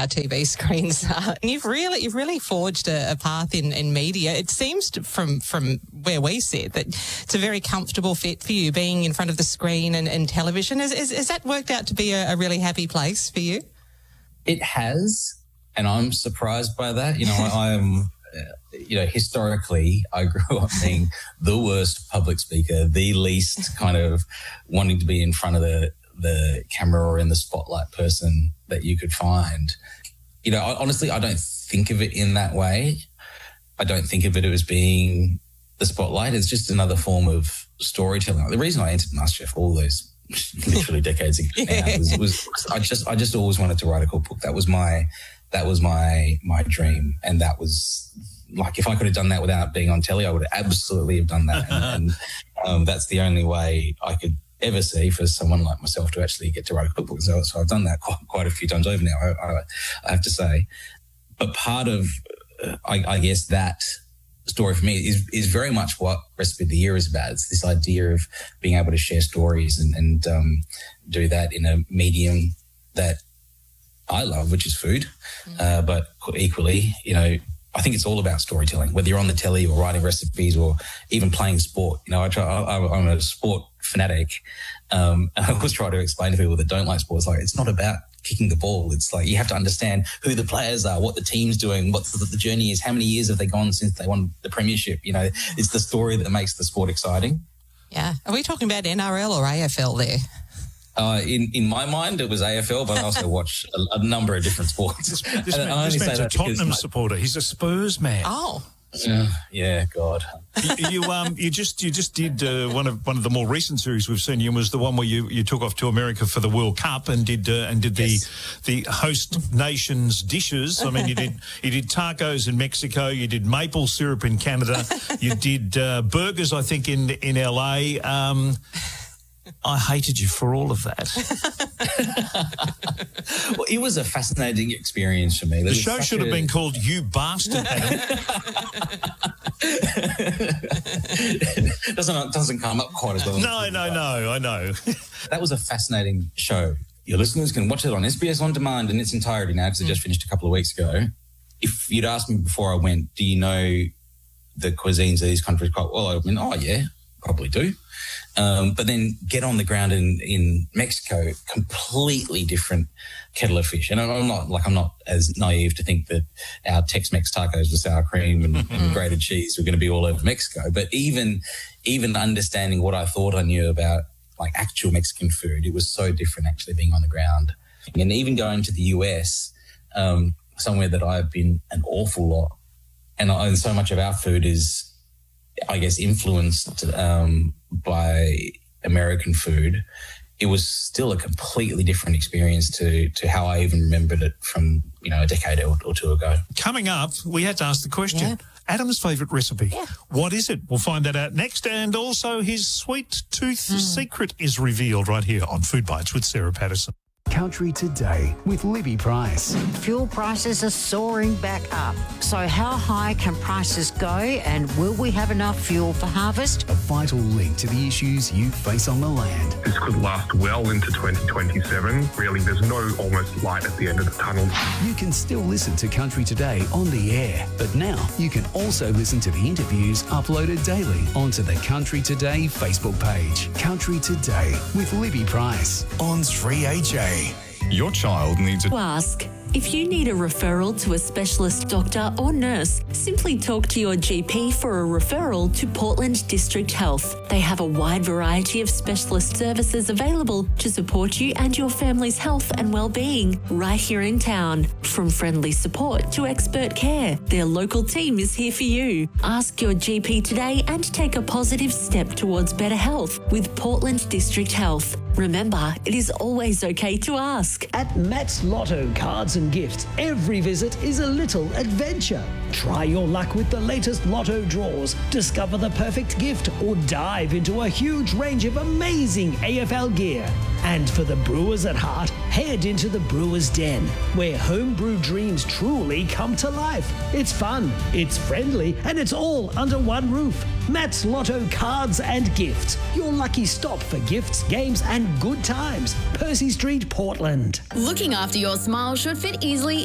our TV screens. And you've really forged a path in media. It seems from where we sit that it's a very comfortable fit for you, being in front of the screen and television. Has that worked out to be a really happy place for you? It has, and I'm surprised by that. I'm historically, I grew up being the worst public speaker, the least kind of wanting to be in front of the camera or in the spotlight person that you could find. Honestly, I don't think of it in that way. I don't think of it as being the spotlight. It's just another form of storytelling. The reason I entered MasterChef all those literally decades ago now was I just always wanted to write a cookbook. That was my dream, and that was like, if I could have done that without being on telly, I would absolutely have done that. and that's the only way I could ever see for someone like myself to actually get to write a cookbook. So I've done that quite a few times over now, I have to say. But part of, I guess, that story for me is very much what Recipe of the Year is about. It's this idea of being able to share stories and do that in a medium that I love, which is food. But equally, I think it's all about storytelling, whether you're on the telly or writing recipes or even playing sport. I'm a sport fanatic. I always try to explain to people that don't like sports, like, it's not about kicking the ball. It's like, you have to understand who the players are, what the team's doing, what the journey is, how many years have they gone since they won the premiership. It's the story that makes the sport exciting. Yeah. Are we talking about NRL or AFL there? In my mind, it was AFL, but I also watch a number of different sports. This man's a Tottenham supporter. He's a Spurs man. Oh. Yeah, God. You just did one of the more recent series we've seen. You was the one where you took off to America for the World Cup and did the host nation's dishes. I mean, you did tacos in Mexico, you did maple syrup in Canada, you did burgers, I think, in LA. I hated you for all of that. Well, it was a fascinating experience for me. The show should have been called You Bastard, Adam. doesn't come up quite as well. No, I know. That was a fascinating show. Your listeners can watch it on SBS On Demand in its entirety now, because it just finished a couple of weeks ago. If you'd asked me before I went, do you know the cuisines of these countries quite well? I mean, oh yeah, probably do. But then get on the ground in Mexico, completely different kettle of fish. And I'm not as naive to think that our Tex-Mex tacos with sour cream and grated cheese were going to be all over Mexico. But even understanding what I thought I knew about like actual Mexican food, it was so different actually being on the ground. And even going to the US, somewhere that I've been an awful lot, and so much of our food is, I guess, influenced by American food, it was still a completely different experience to how I even remembered it from, a decade or two ago. Coming up, we had to ask the question, Adam's favourite recipe. Yeah. What is it? We'll find that out next. And also his sweet tooth secret is revealed right here on Food Bites with Sarah Patterson. Country Today with Libby Price. Fuel prices are soaring back up. So how high can prices go, and will we have enough fuel for harvest? A vital link to the issues you face on the land. This could last well into 2027. Really, there's no almost light at the end of the tunnel. You can still listen to Country Today on the air, but now you can also listen to the interviews uploaded daily onto the Country Today Facebook page. Country Today with Libby Price on 3AJ. Your child needs to ask. If you need a referral to a specialist doctor or nurse, simply talk to your GP for a referral to Portland District Health. They have a wide variety of specialist services available to support you and your family's health and well-being right here in town. From friendly support to expert care, their local team is here for you. Ask your GP today and take a positive step towards better health with Portland District Health. Remember, it is always okay to ask. At Matt's Lotto Cards and Gifts, every visit is a little adventure. Try your luck with the latest Lotto draws, discover the perfect gift, or dive into a huge range of amazing AFL gear. And for the Brewers at heart, head into the Brewers Den, where homebrew dreams truly come to life. It's fun, it's friendly, and it's all under one roof. Matt's Lotto Cards and Gifts, your lucky stop for gifts, games, and good times. Percy Street, Portland. Looking after your smile should fit easily